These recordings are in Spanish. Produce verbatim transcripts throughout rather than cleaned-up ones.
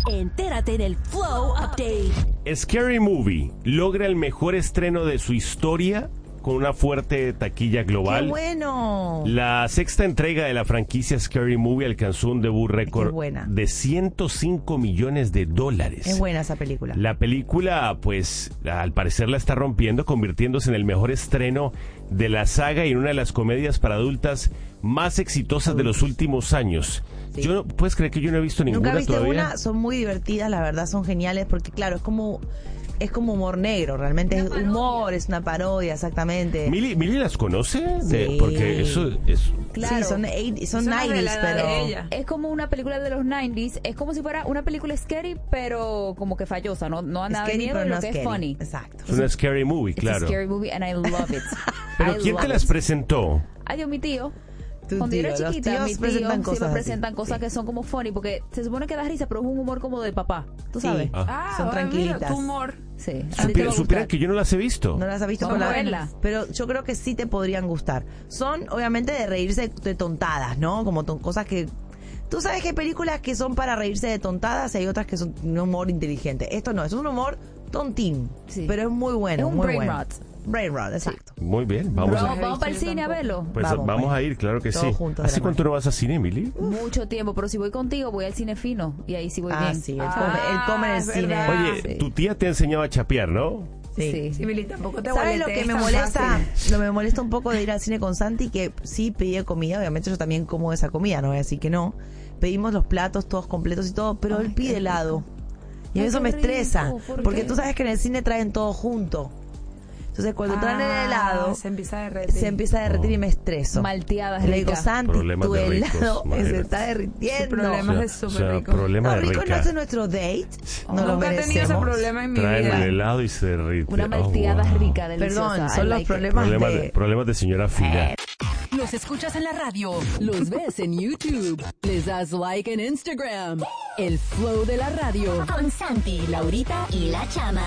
Entérate en el Flow Update. Scary Movie logra el mejor estreno de su historia con una fuerte taquilla global. ¡Qué bueno! La sexta entrega de la franquicia Scary Movie alcanzó un debut récord de ciento cinco millones de dólares. Es buena esa película. La película, pues, al parecer la está rompiendo, convirtiéndose en el mejor estreno de la saga y en una de las comedias para adultas más exitosas Uf. de los últimos años. Sí. Yo no, ¿puedes creer que yo no he visto ninguna ¿Nunca viste todavía? Una? Son muy divertidas, la verdad, son geniales, porque claro, es como... Es como humor negro, realmente es humor, es una parodia, exactamente. ¿Mili, Mili las conoce? Sí. De, porque eso es... Claro. Sí, son, eighties, son nineties, pero... Es como una película de los nineties, es como si fuera una película scary, pero como que fallosa, no, no da nada de miedo, lo que es funny. Exacto. Es una scary movie, claro. Es una scary movie and I love it. ¿Pero I quién te las it. presentó? Ay, Dios, mi tío. Tu Cuando tío, yo era chiquita, los tíos mis tíos presentan cosas siempre presentan así. cosas Sí. que son como funny, porque se supone que da risa, pero es un humor como de papá, ¿tú sabes? Sí. Ah. Ah, Son ay, tranquilitas. mira, tu humor. Sí. A ti te Supiera, va a supiera gustar. que yo no las he visto. No las has visto, Vamos pero, a la- verla. pero yo creo que sí te podrían gustar. Son, obviamente, de reírse de tontadas, ¿no? Como ton- cosas que... Tú sabes que hay películas que son para reírse de tontadas y hay otras que son un humor inteligente. Esto no, es un humor tontín, Sí. pero es muy bueno, Es un muy brain bueno. rot. Brain rot, exacto. Muy bien, vamos Vamos, a... vamos para el cine a verlo. Pues vamos, Vamos, vamos pues. a ir, claro que Todos sí. juntos de ¿Hace la cuánto no vas a cine, Emily? Mucho tiempo, pero si voy contigo voy al cine fino y ahí sí voy Ah, bien. sí, él Ah, come, él come en el es cine. verdad. Oye, sí. tu tía te ha enseñado a chapear, ¿no? Sí. Sí, Billy, tampoco te ¿Sabes lo boletees que me tan molesta? fácil. Lo que me molesta un poco de ir al cine con Santi, que sí pedí comida, obviamente yo también como esa comida, no voy a decir que no. Pedimos los platos todos completos y todo, pero Ay, él pide qué helado. Y Ay, eso qué me rico, estresa, ¿por porque qué? tú sabes que en el cine traen todo junto. Entonces cuando traen el Ah, helado, se empieza a derretir. se empieza a derretir y me estreso. Malteadas Le digo, ricas. Santi, Problemas tu de ricos, helado se imagínate. está derritiendo. Su problema O sea, es súper o sea, rico. problema No, de rico no rica. es nuestro date. No lo Nunca he tenido ese merecemos. problema en mi Traen vida. el helado y se derrite. Una malteada Oh, wow. rica, deliciosa. Perdón, I son los like it. problemas Problemas de... de, problemas de señora fina. Los escuchas en la radio, los ves en YouTube, les das like en Instagram. El Flow de la radio. Con Santi, Laurita y La Chama.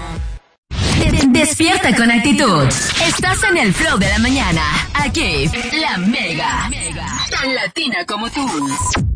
Despierta con actitud. Estás en el Flow de la mañana. Aquí, la Mega. Tan latina como tú.